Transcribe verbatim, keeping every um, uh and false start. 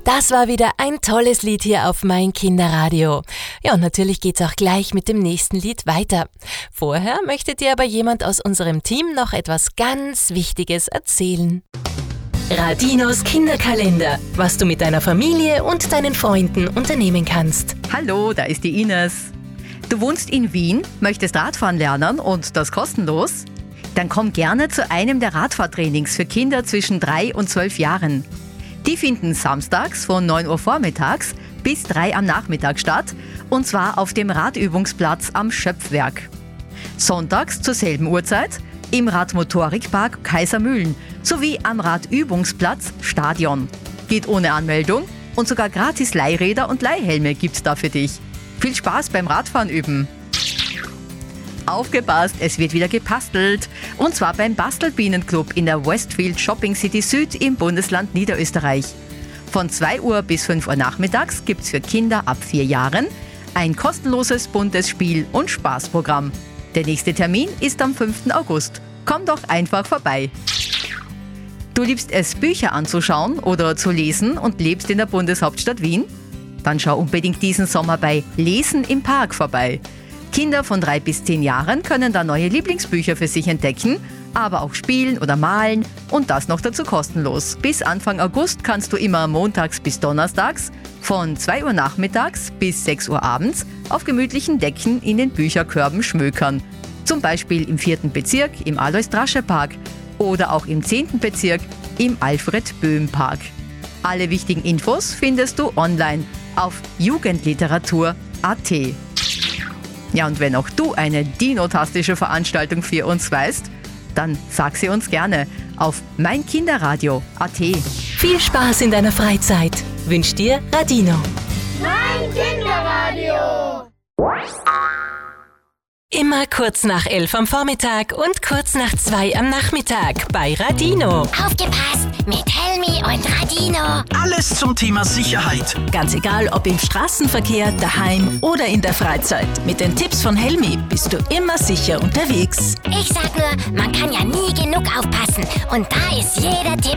Das war wieder ein tolles Lied hier auf Mein Kinderradio. Ja, und natürlich geht's auch gleich mit dem nächsten Lied weiter. Vorher möchte dir aber jemand aus unserem Team noch etwas ganz Wichtiges erzählen. Radinos Kinderkalender, was du mit deiner Familie und deinen Freunden unternehmen kannst. Hallo, da ist die Ines. Du wohnst in Wien, möchtest Radfahren lernen und das kostenlos? Dann komm gerne zu einem der Radfahrtrainings für Kinder zwischen drei und zwölf Jahren. Die finden samstags von neun Uhr vormittags bis drei am Nachmittag statt, und zwar auf dem Radübungsplatz am Schöpfwerk. Sonntags zur selben Uhrzeit im Radmotorikpark Kaisermühlen sowie am Radübungsplatz Stadion. Geht ohne Anmeldung und sogar gratis Leihräder und Leihhelme gibt's da für dich. Viel Spaß beim Radfahren üben! Aufgepasst, es wird wieder gebastelt. Und zwar beim Bastelbienenclub in der Westfield Shopping City Süd im Bundesland Niederösterreich. Von zwei Uhr bis fünf Uhr nachmittags gibt's für Kinder ab vier Jahren ein kostenloses buntes Spiel- und Spaßprogramm. Der nächste Termin ist am fünften August. Komm doch einfach vorbei. Du liebst es, Bücher anzuschauen oder zu lesen und lebst in der Bundeshauptstadt Wien? Dann schau unbedingt diesen Sommer bei Lesen im Park vorbei. Kinder von drei bis zehn Jahren können da neue Lieblingsbücher für sich entdecken, aber auch spielen oder malen, und das noch dazu kostenlos. Bis Anfang August kannst du immer montags bis donnerstags von zwei Uhr nachmittags bis sechs Uhr abends auf gemütlichen Decken in den Bücherkörben schmökern. Zum Beispiel im vierten Bezirk im Alois-Drasche-Park oder auch im zehnten Bezirk im Alfred-Böhm-Park. Alle wichtigen Infos findest du online auf jugendliteratur punkt at. Ja, und wenn auch du eine dinotastische Veranstaltung für uns weißt, dann sag sie uns gerne auf mein kinderradio punkt at. Viel Spaß in deiner Freizeit wünscht dir Radino. Mein Kinderradio. Immer kurz nach elf am Vormittag und kurz nach zwei am Nachmittag bei Radino. Aufgepasst, mit Helmi und Radino. Alles zum Thema Sicherheit. Ganz egal, ob im Straßenverkehr, daheim oder in der Freizeit. Mit den Tipps von Helmi bist du immer sicher unterwegs. Ich sag nur, man kann ja nie genug aufpassen. Und da ist jeder Tipp